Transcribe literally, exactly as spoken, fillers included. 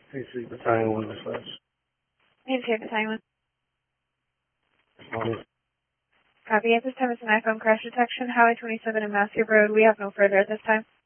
Hey, three Battalion one dispatch. Main two Battalion. Um, Copy. At this time, it's an iPhone crash detection, Highway twenty-seven and Massey Road. We have no further at this time.